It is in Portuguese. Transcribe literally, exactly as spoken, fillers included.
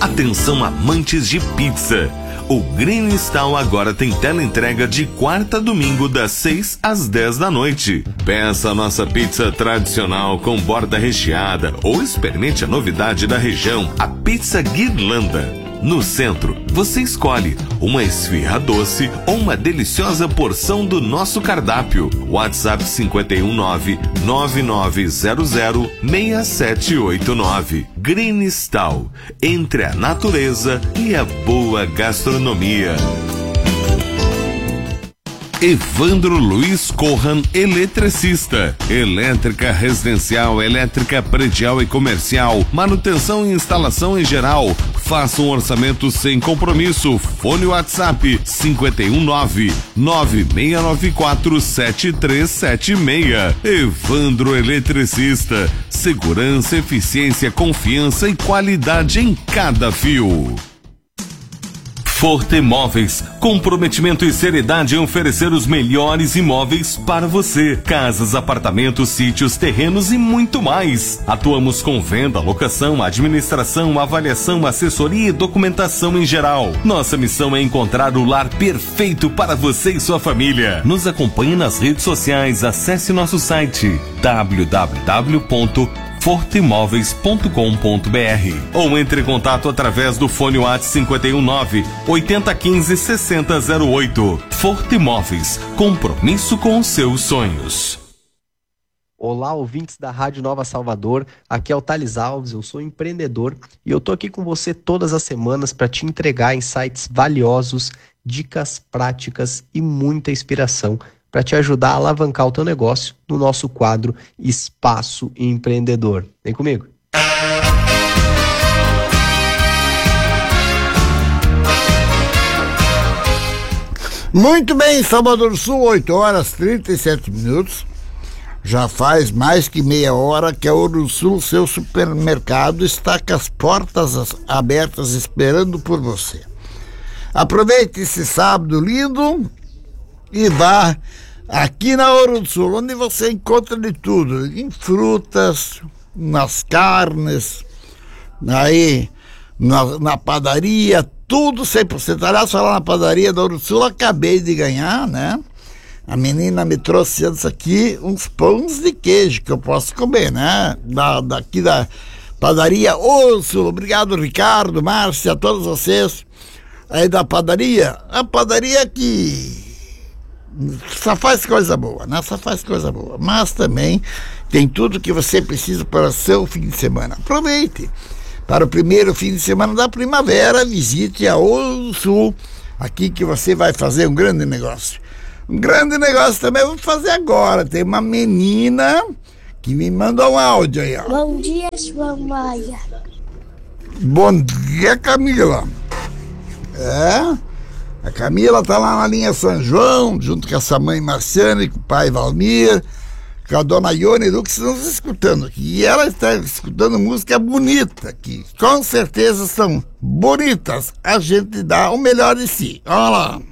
Atenção amantes de pizza. O Green Style agora tem teleentrega de quarta a domingo das seis às dez da noite. Peça a nossa pizza tradicional com borda recheada ou experimente a novidade da região, a pizza Guirlanda. No centro, você escolhe uma esfirra doce ou uma deliciosa porção do nosso cardápio. WhatsApp cinco um nove, nove nove zero zero, seis sete oito nove. Green Style, entre a natureza e a boa gastronomia. Evandro Luiz Corran, eletricista. Elétrica residencial, elétrica predial e comercial, manutenção e instalação em geral. Faça um orçamento sem compromisso. Fone WhatsApp cinco um nove, nove seis nove quatro, sete três sete seis. Evandro Eletricista. Segurança, eficiência, confiança e qualidade em cada fio. Forte Imóveis, comprometimento e seriedade em oferecer os melhores imóveis para você. Casas, apartamentos, sítios, terrenos e muito mais. Atuamos com venda, locação, administração, avaliação, assessoria e documentação em geral. Nossa missão é encontrar o lar perfeito para você e sua família. Nos acompanhe nas redes sociais, acesse nosso site w w w ponto forte imóveis ponto com ponto b r ou entre em contato através do fone WhatsApp cinco um nove, oito zero um cinco, seis zero zero oito. Forte Imóveis, compromisso com os seus sonhos. Olá, ouvintes da Rádio Nova Salvador, aqui é o Thales Alves, eu sou empreendedor e eu tô aqui com você todas as semanas para te entregar insights valiosos, dicas práticas e muita inspiração para te ajudar a alavancar o teu negócio no nosso quadro Espaço Empreendedor. Vem comigo. Muito bem, Salvador Sul, oito horas e trinta e sete minutos. Já faz mais que meia hora que a Ouro Sul, seu supermercado, está com as portas abertas esperando por você. Aproveite esse sábado lindo e vá aqui na Ouro Sul, onde você encontra de tudo, em frutas, nas carnes, aí na, na padaria, tudo cem por cento. Aliás, falar na padaria da Ouro Sul, acabei de ganhar, né? A menina me trouxe antes aqui uns pães de queijo que eu posso comer, né? Da, daqui da padaria Ouro Sul. Obrigado, Ricardo, Márcia, a todos vocês aí da padaria. A padaria que só faz coisa boa, né? Só faz coisa boa. Mas também tem tudo que você precisa para o seu fim de semana. Aproveite. Para o primeiro fim de semana da primavera, visite a Ouro Sul, aqui que você vai fazer um grande negócio. Um grande negócio também eu vou fazer agora. Tem uma menina que me mandou um áudio aí, ó. Bom dia, João Maia. Bom dia, Camila. É? A Camila tá lá na linha São João, junto com essa mãe Marciane, com o pai Valmir, com a dona Ione Lux, estamos escutando aqui. E ela está escutando música bonita, que com certeza são bonitas. A gente dá o melhor de si. Olha lá.